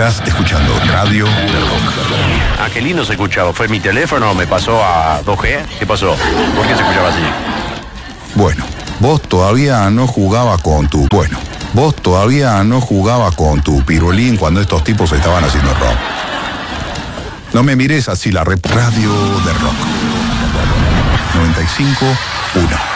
Estás escuchando Radio del Rock. Ah, qué lindo se escuchaba. ¿Fue mi teléfono? ¿Me pasó a 2G? ¿Qué pasó? ¿Por qué se escuchaba así? Bueno, vos todavía no jugabas con tu pirulín cuando estos tipos estaban haciendo rock. No me mires así, Radio del Rock. 95.1.